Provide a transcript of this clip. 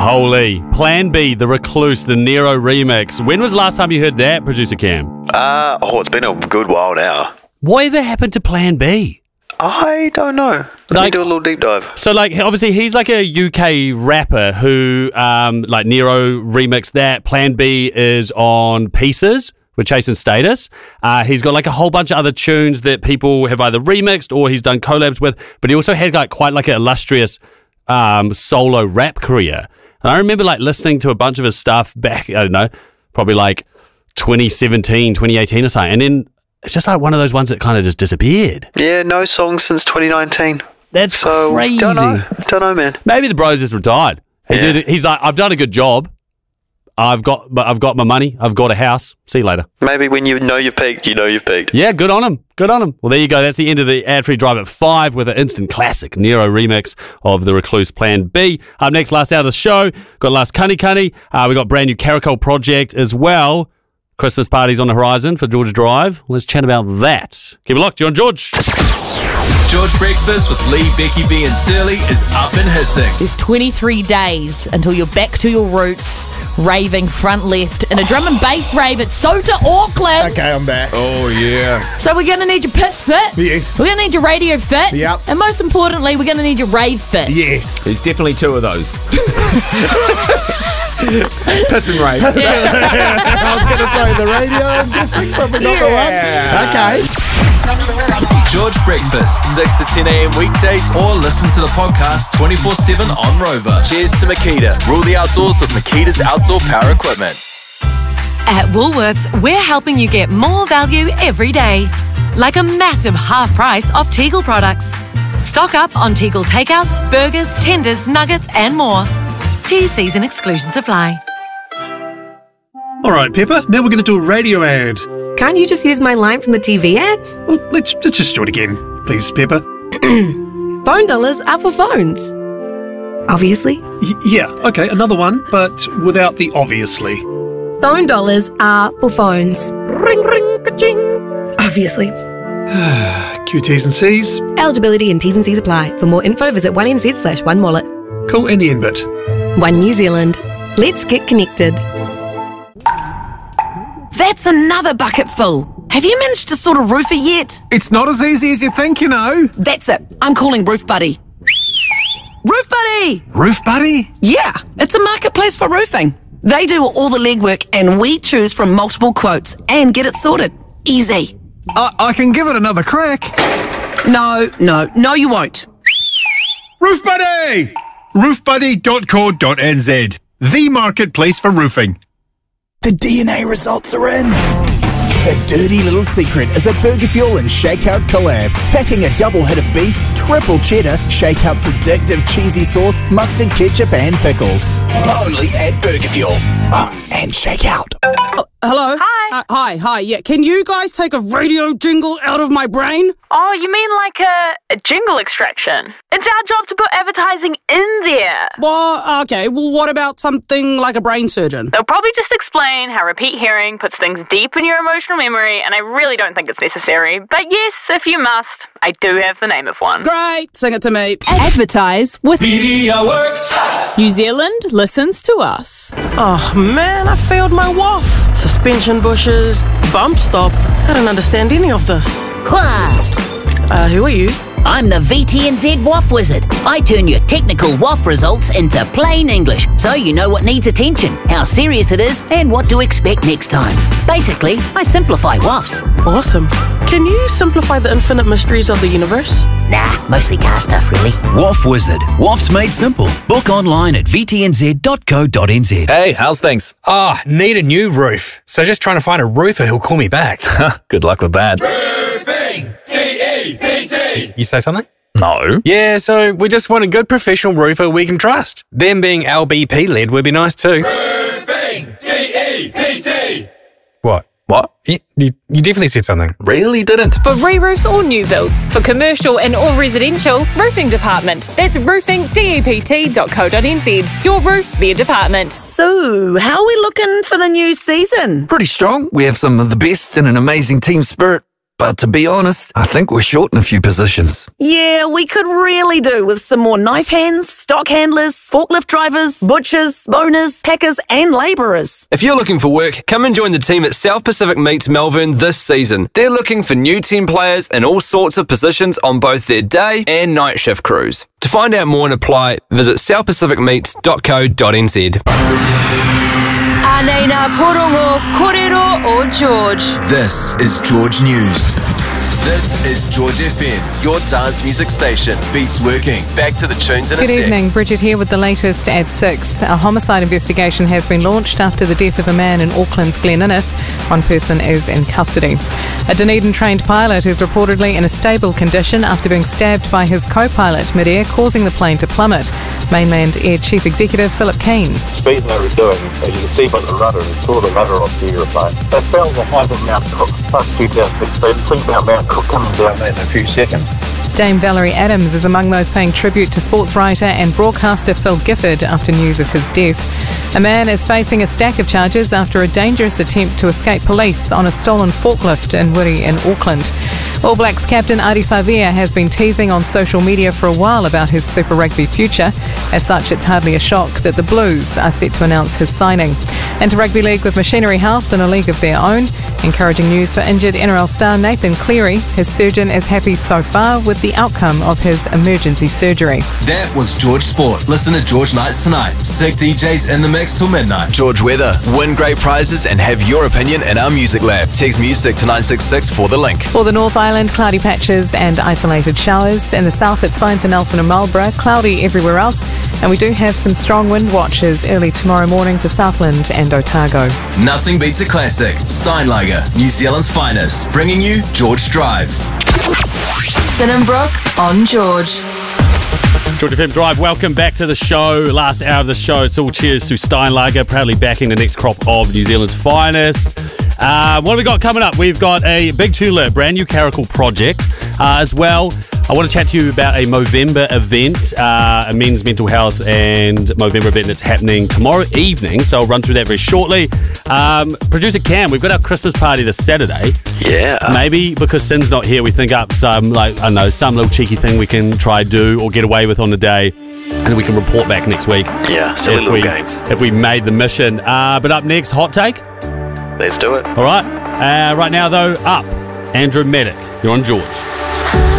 Holy. Plan B, The Recluse, the Nero remix. When was the last time you heard that, Producer Cam? It's been a good while now. Whatever happened to Plan B? I don't know. Let me do a little deep dive. So, obviously, he's like a UK rapper who, Nero remixed that. Plan B is on Pieces with Chase and Status. He's got, a whole bunch of other tunes that people have either remixed or he's done collabs with. But he also had, quite an illustrious solo rap career. And I remember, listening to a bunch of his stuff back, I don't know, probably, 2017, 2018 or something. And then it's just one of those ones that kind of just disappeared. Yeah, no songs since 2019. That's crazy. Don't know, man. Maybe the bro's just retired. He's like, I've done a good job. I've got my money. I've got a house. See you later. Maybe when you know you've peaked, you've peaked. Yeah, good on him. Good on him. Well, there you go. That's the end of the ad-free drive at 5 with an instant classic Nero remix of The Recluse Plan B. Up next, last out of the show, got Last Cunny Cunny. We got brand new Caracol project as well. Christmas parties on the horizon for George Drive. Let's chat about that. Keep it locked. You're on George. George Breakfast with Lee, Becky B and Surly is up and hissing. There's 23 days until you're back to your roots, raving front left in a drum and bass rave at Sota, Auckland. Okay, I'm back. Oh, yeah. So we're going to need your piss fit. Yes. We're going to need your radio fit. Yep. And most importantly, we're going to need your rave fit. Yes. There's definitely two of those. Piss and rave. I was going to say the radio, I'm guessing, probably not the one. Okay. George Breakfast, 6 to 10 a.m. weekdays, or listen to the podcast 24/7 on Rover. Cheers to Makita. Rule the outdoors with Makita's outdoor power equipment. At Woolworths, we're helping you get more value every day. Like a massive half price off Tegel products. Stock up on Tegel takeouts, burgers, tenders, nuggets, and more. T-Season exclusions apply. All right, Pepper, now we're going to do a radio ad. Can't you just use my line from the TV ad? Well, let's just do it again, please, Pepper. Phone dollars are for phones. Obviously. Yeah, okay, another one, but without the obviously. Phone dollars are for phones. Ring, ring, ka-ching. Obviously. Q's and C's. Eligibility and T's and C's apply. For more info, visit 1NZ/1wallet. Cool, and the end bit. One New Zealand. Let's get connected. That's another bucket full. Have you managed to sort a roofer yet? It's not as easy as you think, That's it. I'm calling Roof Buddy. Roof Buddy! Roof Buddy? Yeah, it's a marketplace for roofing. They do all the legwork and we choose from multiple quotes and get it sorted. Easy. I can give it another crack. No, you won't. Roof Buddy! Roofbuddy.co.nz. The marketplace for roofing. The DNA results are in. The Dirty Little Secret is a Burger Fuel and Shakeout collab, packing a double hit of beef, triple cheddar, Shakeout's addictive cheesy sauce, mustard, ketchup and pickles. Only at Burger Fuel. And Shakeout. Hello? Hi. Hi, yeah. Can you guys take a radio jingle out of my brain? Oh, you mean like a jingle extraction? It's our job to put advertising in there. Well, okay. Well, what about something like a brain surgeon? They'll probably just explain how repeat hearing puts things deep in your emotional memory, and I really don't think it's necessary. But yes, if you must, I do have the name of one. Great. Sing it to me. Advertise with Media Works. New Zealand listens to us. Oh man, I failed my WAF. Suspension bushes, bump stop. I don't understand any of this. Who are you? I'm the VTNZ WAF Wizard. I turn your technical WAF results into plain English, so you know what needs attention, how serious it is, and what to expect next time. Basically, I simplify WAFs. Awesome. Can you simplify the infinite mysteries of the universe? Nah, mostly car stuff, really. WAF Wizard. WAFs made simple. Book online at vtnz.co.nz. Hey, how's things? Need a new roof. So just trying to find a roofer who'll call me back. Good luck with that. Roofing. T-E-P-T. You say something? No. Yeah, so we just want a good professional roofer we can trust. Them being LBP led would be nice too. Roofing. T-E-P-T. What? You definitely said something. Really didn't. For re-roofs or new builds, for commercial and or residential, Roofing Department. That's roofingdept.co.nz. Your roof, their department. So, how are we looking for the new season? Pretty strong. We have some of the best and an amazing team spirit. But to be honest, I think we're short in a few positions. Yeah, we could really do with some more knife hands, stock handlers, forklift drivers, butchers, boners, packers and labourers. If you're looking for work, come and join the team at South Pacific Meats Melbourne this season. They're looking for new team players in all sorts of positions on both their day and night shift crews. To find out more and apply, visit southpacificmeats.co.nz. Anena Porongo, Korero o George. This is George News. This is George FM, your dance music station. Beats working. Back to the tunes in a Good sec. evening, Bridget here with the latest at 6. A homicide investigation has been launched after the death of a man in Auckland's Glen Innes. One person is in custody. A Dunedin-trained pilot is reportedly in a stable condition after being stabbed by his co-pilot mid-air, causing the plane to plummet. Mainland Air Chief Executive Philip Keane. Speed they were doing, as you can see by the rudder, and saw the rudder off the aeroplane. They fell behind the Mount Cook, plus 2016. Think about Mount Cook coming down there in a few seconds. Dame Valerie Adams is among those paying tribute to sports writer and broadcaster Phil Gifford after news of his death. A man is facing a stack of charges after a dangerous attempt to escape police on a stolen forklift in Wiri in Auckland. All Blacks captain Ardie Savea has been teasing on social media for a while about his Super Rugby future. As such, it's hardly a shock that the Blues are set to announce his signing. And to Rugby League with Machinery House in a league of their own. Encouraging news for injured NRL star Nathan Cleary. His surgeon is happy so far with the outcome of his emergency surgery. That was George Sport. Listen to George Nights tonight. Sick DJs in the mix till midnight. George Weather. Win great prizes and have your opinion in our music lab. Text music to 966 for the link. For the North Island, cloudy patches and isolated showers. In the south, it's fine for Nelson and Marlborough, cloudy everywhere else. And we do have some strong wind watches early tomorrow morning to Southland and Otago. Nothing beats a classic. Steinlager, New Zealand's finest. Bringing you George Drive. Sinenbrook on George. George FM Drive, welcome back to the show. Last hour of the show, it's all cheers to Steinlager, proudly backing the next crop of New Zealand's finest. What have we got coming up? We've got a big tulip, brand new Caracal project as well. I want to chat to you about a Movember event, a men's mental health and Movember event that's happening tomorrow evening. So I'll run through that very shortly. Producer Cam, we've got our Christmas party this Saturday. Yeah. Maybe because Sin's not here, we think up some, some little cheeky thing we can try do or get away with on the day. And we can report back next week. Yeah, silly little game. If we made the mission. But up next, Hot Take. Let's do it. All right. Right now, though, up. Andrew Maddock. You're on George.